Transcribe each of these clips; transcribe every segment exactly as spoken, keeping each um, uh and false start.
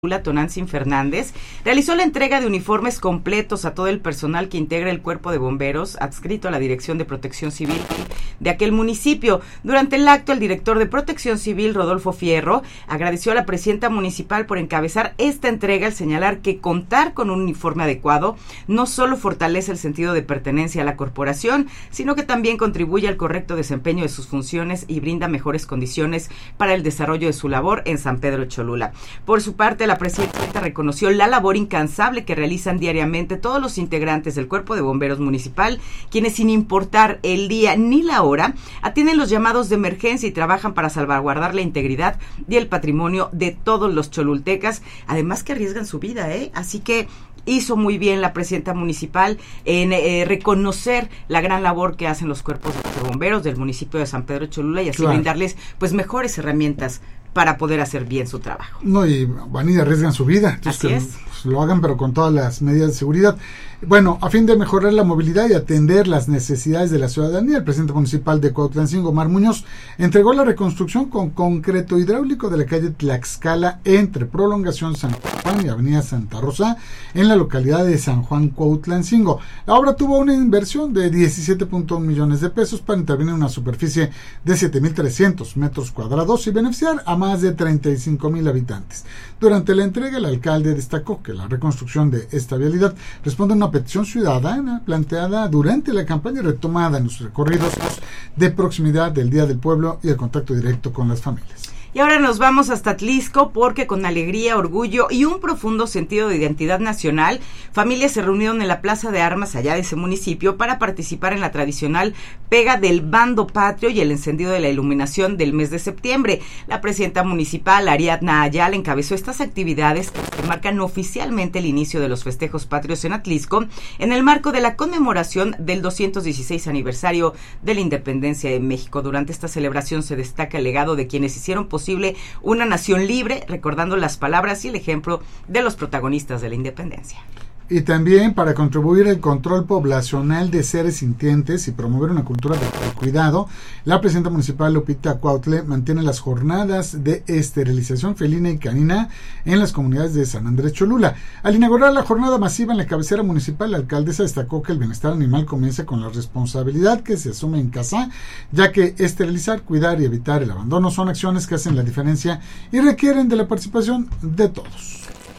Tonantzin Fernández, realizó la entrega de uniformes completos a todo el personal que integra el Cuerpo de Bomberos, adscrito a la Dirección de Protección Civil de aquel municipio. Durante el acto, el director de Protección Civil, Rodolfo Fierro, agradeció a la presidenta municipal por encabezar esta entrega al señalar que contar con un uniforme adecuado no solo fortalece el sentido de pertenencia a la corporación, sino que también contribuye al correcto desempeño de sus funciones y brinda mejores condiciones para el desarrollo de su labor en San Pedro Cholula. Por su parte, la presidenta reconoció la labor incansable que realizan diariamente todos los integrantes del Cuerpo de Bomberos Municipal, quienes sin importar el día ni la hora, atienden los llamados de emergencia y trabajan para salvaguardar la integridad y el patrimonio de todos los cholultecas, además que arriesgan su vida, ¿eh? Así que hizo muy bien la presidenta municipal en eh, reconocer la gran labor que hacen los cuerpos de bomberos del municipio de San Pedro Cholula y así claro. brindarles pues mejores herramientas para poder hacer bien su trabajo. No, y van y arriesgan su vida. Así que, es. Pues, lo hagan, pero con todas las medidas de seguridad. Bueno, a fin de mejorar la movilidad y atender las necesidades de la ciudadanía, el presidente municipal de Cuautlancingo, Omar Muñoz, entregó la reconstrucción con concreto hidráulico de la calle Tlaxcala entre Prolongación San Juan y Avenida Santa Rosa, en la localidad de San Juan, Cuautlancingo. La obra tuvo una inversión de diecisiete punto uno millones de pesos para intervenir en una superficie de siete mil trescientos metros cuadrados y beneficiar a más de treinta y cinco mil habitantes. Durante la entrega, el alcalde destacó que la reconstrucción de esta vialidad responde a una petición ciudadana planteada durante la campaña y retomada en los recorridos de proximidad del Día del Pueblo y el contacto directo con las familias. Y ahora nos vamos hasta Atlixco porque con alegría, orgullo y un profundo sentido de identidad nacional, familias se reunieron en la Plaza de Armas allá de ese municipio para participar en la tradicional pega del bando patrio y el encendido de la iluminación del mes de septiembre. La presidenta municipal, Ariadna Ayala, encabezó estas actividades que marcan oficialmente el inicio de los festejos patrios en Atlixco en el marco de la conmemoración del doscientos dieciséis aniversario de la independencia de México. Durante esta celebración se destaca el legado de quienes hicieron posible posible una nación libre, recordando las palabras y el ejemplo de los protagonistas de la independencia. Y también para contribuir al control poblacional de seres sintientes y promover una cultura de cuidado, la presidenta municipal Lupita Cuautle mantiene las jornadas de esterilización felina y canina en las comunidades de San Andrés Cholula. Al inaugurar la jornada masiva en la cabecera municipal, la alcaldesa destacó que el bienestar animal comienza con la responsabilidad que se asume en casa, ya que esterilizar, cuidar y evitar el abandono son acciones que hacen la diferencia y requieren de la participación de todos.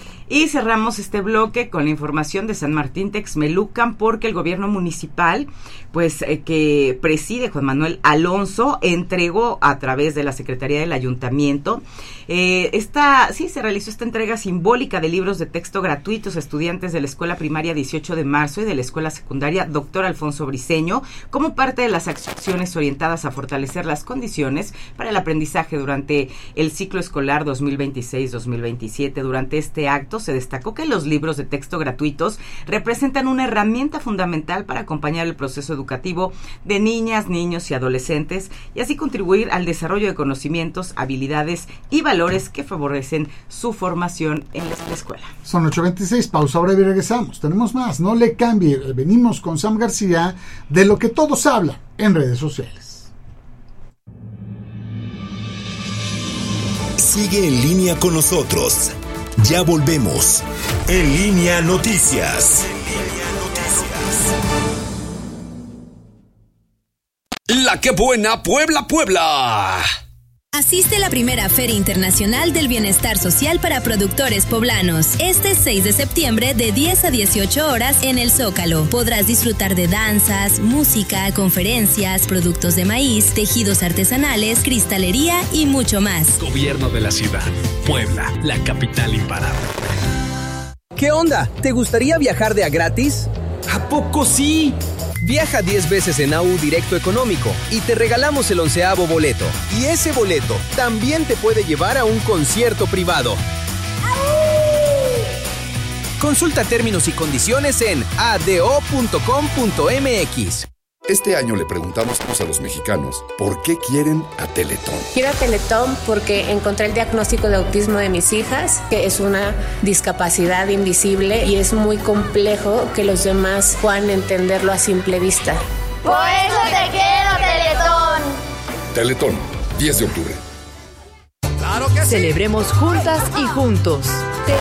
Y cerramos este bloque con la información de San Martín Texmelucan porque el gobierno municipal, pues eh, que preside Juan Manuel Alonso, entregó a través de la Secretaría del Ayuntamiento, eh, esta, sí, se realizó esta entrega simbólica de libros de texto gratuitos a estudiantes de la Escuela Primaria dieciocho de marzo y de la Escuela Secundaria Doctor Alfonso Briceño, como parte de las acciones orientadas a fortalecer las condiciones para el aprendizaje durante el ciclo escolar dos mil veintiséis dos mil veintisiete. Durante este acto se destacó que los libros de texto gratuitos representan una herramienta fundamental para acompañar el proceso educativo de niñas, niños y adolescentes y así contribuir al desarrollo de conocimientos, habilidades y valores que favorecen su formación en la escuela. Son ocho veintiséis, pausa breve y regresamos. Tenemos más, no le cambie. Venimos con Sam García de lo que todos hablan en redes sociales. Sigue en línea con nosotros. Ya volvemos. En Línea Noticias. La que buena Puebla, Puebla. Asiste a la primera Feria Internacional del Bienestar Social para Productores Poblanos. Este seis de septiembre de diez a dieciocho horas en el Zócalo. Podrás disfrutar de danzas, música, conferencias, productos de maíz, tejidos artesanales, cristalería y mucho más. Gobierno de la ciudad. Puebla, la capital imparable. ¿Qué onda? ¿Te gustaría viajar de a gratis? ¿A poco sí? Viaja diez veces en A U Directo Económico y te regalamos el onceavo boleto. Y ese boleto también te puede llevar a un concierto privado. Consulta términos y condiciones en a d o punto com punto m x. Este año le preguntamos a los mexicanos por qué quieren a Teletón. Quiero a Teletón porque encontré el diagnóstico de autismo de mis hijas, que es una discapacidad invisible y es muy complejo que los demás puedan entenderlo a simple vista. Por eso te quiero, Teletón. Teletón, diez de octubre. Celebremos juntas y juntos.